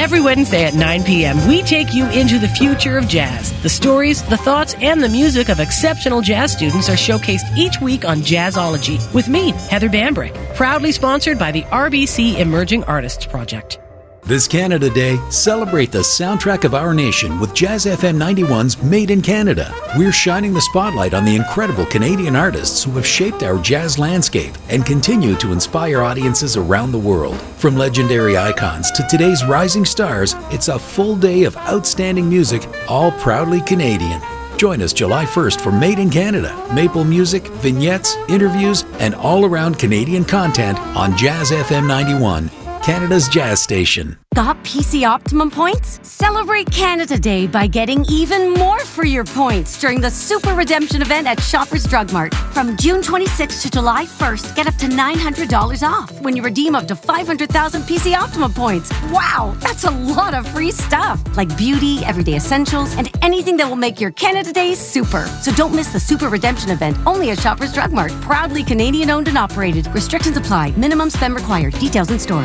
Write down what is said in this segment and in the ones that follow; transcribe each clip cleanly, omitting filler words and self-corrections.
Every Wednesday at 9 p.m., we take you into the future of jazz. The stories, the thoughts, and the music of exceptional jazz students are showcased each week on Jazzology with me, Heather Bambrick, proudly sponsored by the RBC Emerging Artists Project. This Canada Day, celebrate the soundtrack of our nation with Jazz FM 91's Made in Canada. We're shining the spotlight on the incredible Canadian artists who have shaped our jazz landscape and continue to inspire audiences around the world. From legendary icons to today's rising stars, it's a full day of outstanding music, all proudly Canadian. Join us July 1st for Made in Canada, maple music, vignettes, interviews, and all-around Canadian content on Jazz FM 91. Canada's jazz station. Got PC Optimum points? Celebrate Canada Day by getting even more for your points during the Super Redemption event at Shoppers Drug Mart. From June 26th to July 1st, get up to $900 off when you redeem up to 500,000 PC Optimum points. Wow, that's a lot of free stuff, like beauty, everyday essentials, and anything that will make your Canada Day super. So don't miss the Super Redemption event, only at Shoppers Drug Mart. Proudly Canadian owned and operated. Restrictions apply. Minimum spend required. Details in store.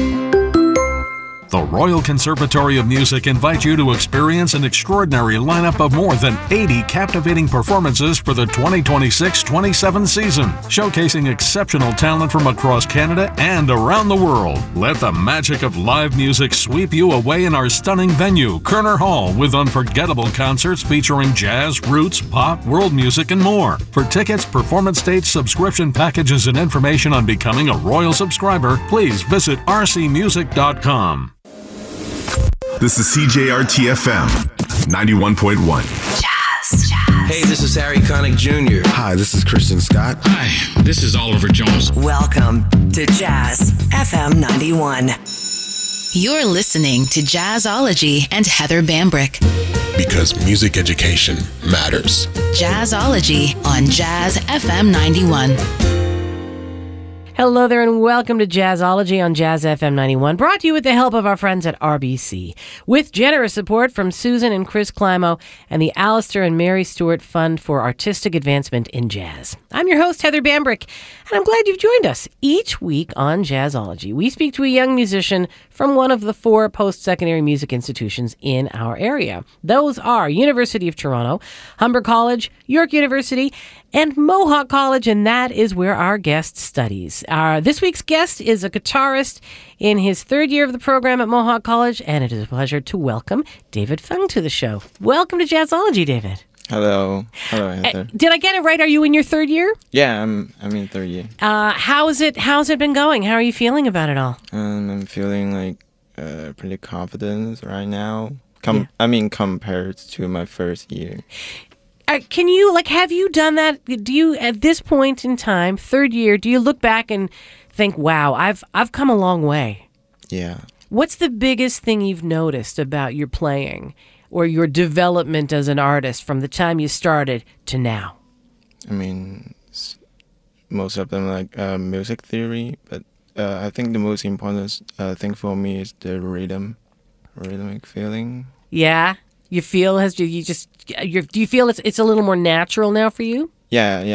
The Royal Conservatory of Music invites you to experience an extraordinary lineup of more than 80 captivating performances for the 2026-27 season, showcasing exceptional talent from across Canada and around the world. Let the magic of live music sweep you away in our stunning venue, Kerner Hall, with unforgettable concerts featuring jazz, roots, pop, world music, and more. For tickets, performance dates, subscription packages, and information on becoming a Royal subscriber, please visit rcmusic.com. This is CJRT-FM 91.1. Jazz. Hey, this is Harry Connick Jr. Hi, this is Christian Scott. Hi, this is Oliver Jones. Welcome to Jazz FM 91. You're listening to Jazzology and Heather Bambrick. Because music education matters. Jazzology on Jazz FM 91. Hello there and welcome to Jazzology on Jazz FM 91, brought to you with the help of our friends at RBC, with generous support from Susan and Chris Climo and the Alistair and Mary Stewart Fund for Artistic Advancement in Jazz. I'm your host, Heather Bambrick, and I'm glad you've joined us. Each week on Jazzology, we speak to a young musician from one of the 4 post-secondary music institutions in our area. Those are University of Toronto, Humber College, York University, and Mohawk College, and that is where our guest studies. This week's guest is a guitarist in his 3rd year of the program at Mohawk College, and it is a pleasure to welcome David Fung to the show. Welcome to Jazzology, David. Hello. Hello, Heather. Did I get it right? Are you in your 3rd year? Yeah, I'm in 3rd year. How's it been going? How are you feeling about it all? I'm feeling like pretty confident right now. Compared to my 1st year. Can you, have you done that? Do you, at this point in time, 3rd year, do you look back and think, wow, I've come a long way? Yeah. What's the biggest thing you've noticed about your playing or your development as an artist from the time you started to now? I mean, most of them music theory, but I think the most important thing for me is the rhythmic feeling. Yeah? You feel do you feel it's a little more natural now for you? Yeah,